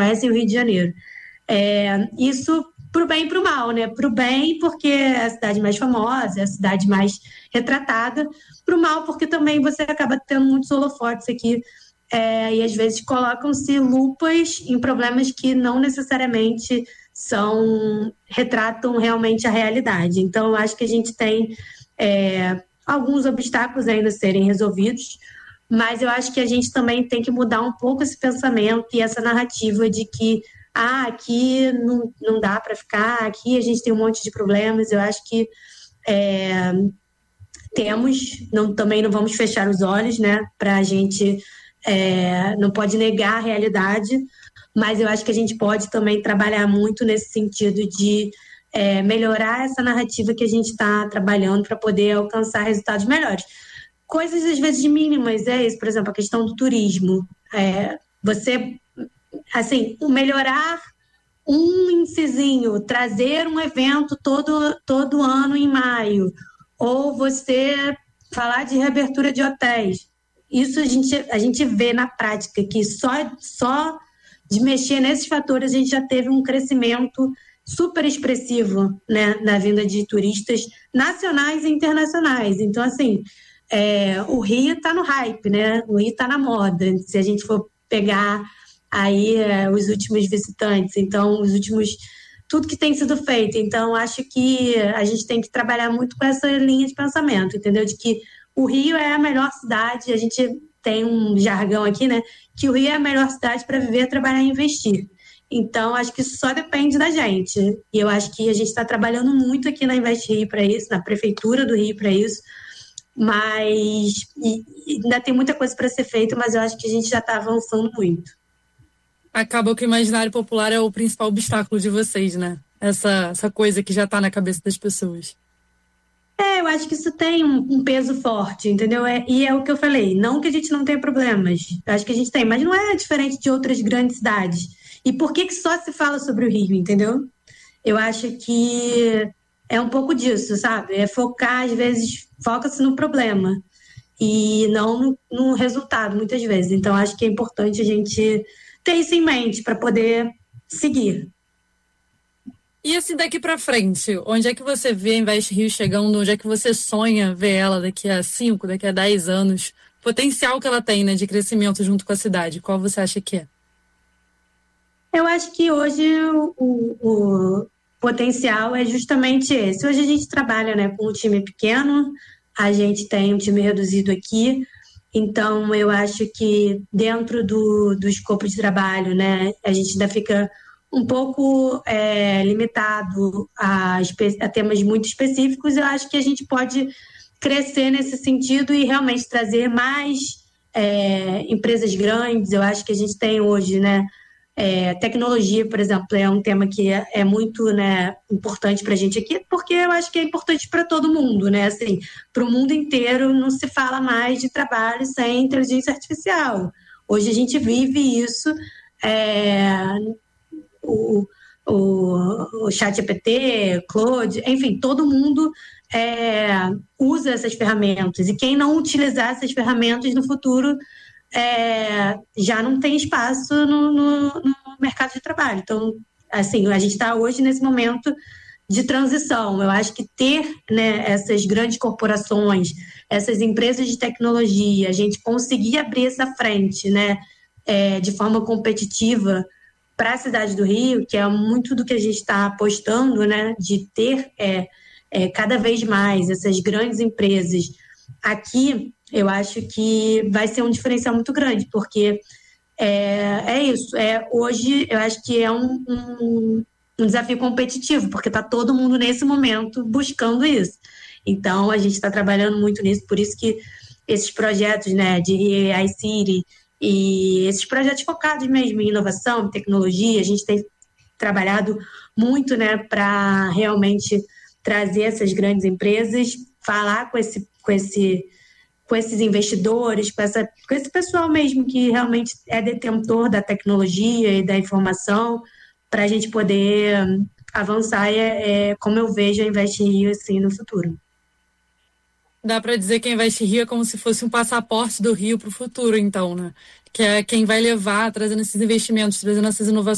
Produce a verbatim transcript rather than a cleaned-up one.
conhecem o Rio de Janeiro. É, isso para o bem e para o mal, né? Para o bem, porque é a cidade mais famosa, é a cidade mais retratada. Para o mal, porque também você acaba tendo muitos holofotes aqui, é, e às vezes colocam-se lupas em problemas que não necessariamente são, retratam realmente a realidade. Então, eu acho que a gente tem é, alguns obstáculos ainda a serem resolvidos, mas eu acho que a gente também tem que mudar um pouco esse pensamento e essa narrativa de que ah, aqui não, não dá para ficar, aqui a gente tem um monte de problemas. Eu acho que é, temos, não, também não vamos fechar os olhos, né, para a gente, é, não pode negar a realidade, mas eu acho que a gente pode também trabalhar muito nesse sentido de é, melhorar essa narrativa que a gente está trabalhando para poder alcançar resultados melhores. Coisas às vezes mínimas, é isso, por exemplo, a questão do turismo. É, você, assim, melhorar um índicezinho, trazer um evento todo, todo ano em maio, ou você falar de reabertura de hotéis. Isso a gente, a gente vê na prática, que só, só de mexer nesses fatores a gente já teve um crescimento super expressivo, né, na vinda de turistas nacionais e internacionais. Então, assim, é, o Rio está no hype, né? O Rio está na moda. Se a gente for pegar aí é, os últimos visitantes, então os últimos, tudo que tem sido feito. Então acho que a gente tem que trabalhar muito com essa linha de pensamento, entendeu? De que o Rio é a melhor cidade, a gente tem um jargão aqui, né? Que o Rio é a melhor cidade para viver, trabalhar e investir. Então acho que isso só depende da gente, e eu acho que a gente está trabalhando muito aqui na Invest Rio para isso, na Prefeitura do Rio para isso, mas e, e ainda tem muita coisa para ser feita, mas eu acho que a gente já está avançando muito. Acaba que o imaginário popular é o principal obstáculo de vocês, né? Essa, essa coisa que já está na cabeça das pessoas. É, eu acho que isso tem um, um peso forte, entendeu? É, e é o que eu falei, não que a gente não tenha problemas, acho que a gente tem, mas não é diferente de outras grandes cidades. E por que que só se fala sobre o Rio, entendeu? Eu acho que é um pouco disso, sabe? É focar, às vezes, foca-se no problema e não no, no resultado, muitas vezes. Então, acho que é importante a gente ter isso em mente para poder seguir. E assim, daqui para frente, onde é que você vê a Invest Rio chegando? Onde é que você sonha ver ela daqui a cinco, daqui a dez anos? O potencial que ela tem, né, de crescimento junto com a cidade, qual você acha que é? Eu acho que hoje o, o potencial é justamente esse. Hoje a gente trabalha, né, com um time pequeno, a gente tem um time reduzido aqui, então eu acho que dentro do, do escopo de trabalho, né, a gente ainda fica um pouco é, limitado a, a temas muito específicos. Eu acho que a gente pode crescer nesse sentido e realmente trazer mais é, empresas grandes. Eu acho que a gente tem hoje, né, É, tecnologia, por exemplo, é um tema que é, é muito, né, importante para a gente aqui, porque eu acho que é importante para todo mundo, né? Assim, para o mundo inteiro não se fala mais de trabalho sem inteligência artificial. Hoje a gente vive isso, é, o, o, o ChatGPT, Claude, enfim, todo mundo é, usa essas ferramentas, e quem não utilizar essas ferramentas no futuro É, já não tem espaço no, no, no mercado de trabalho. Então, assim, a gente está hoje nesse momento de transição. Eu acho que ter, né, essas grandes corporações, essas empresas de tecnologia, a gente conseguir abrir essa frente, né, é, de forma competitiva para a cidade do Rio, que é muito do que a gente está apostando, né, de ter é, é, cada vez mais essas grandes empresas aqui. Eu acho que vai ser um diferencial muito grande, porque é, é isso. É, hoje, eu acho que é um, um, um desafio competitivo, porque está todo mundo, nesse momento, buscando isso. Então, a gente está trabalhando muito nisso, por isso que esses projetos, né, de A I City e esses projetos focados mesmo em inovação, em tecnologia, a gente tem trabalhado muito, né, para realmente trazer essas grandes empresas, falar com esse... Com esse com esses investidores, com, essa, com esse pessoal mesmo que realmente é detentor da tecnologia e da informação, para a gente poder avançar, é, é como eu vejo a Invest Rio assim, no futuro. Dá para dizer que a Invest Rio é como se fosse um passaporte do Rio para o futuro, então, né? Que é quem vai levar, trazendo esses investimentos, trazendo essas inovações